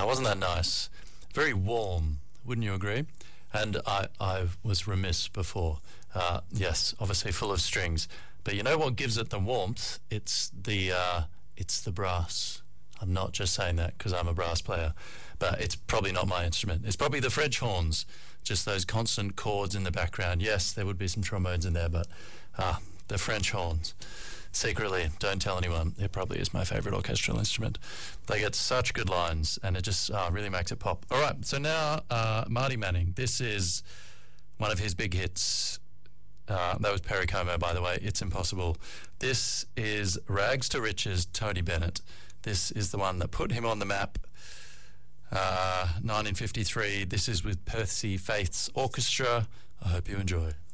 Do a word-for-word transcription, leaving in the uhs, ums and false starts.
Uh, wasn't that nice? Very warm, wouldn't you agree? And I, I was remiss before. Uh, yes, obviously full of strings. But you know what gives it the warmth? It's the uh, it's the brass. I'm not just saying that because I'm a brass player, but it's probably not my instrument. It's probably the French horns, just those constant chords in the background. Yes, there would be some trombones in there, but ah, the French horns. Secretly, don't tell anyone, it probably is my favourite orchestral instrument. They get such good lines, and it just uh, really makes it pop. All right, so now uh, Marty Manning. This is one of his big hits. Uh, that was Perry Como, by the way. It's Impossible. This is Rags to Riches, Tony Bennett. This is the one that put him on the map. Uh, nineteen fifty-three. This is with Percy Faith's orchestra. I hope you enjoy.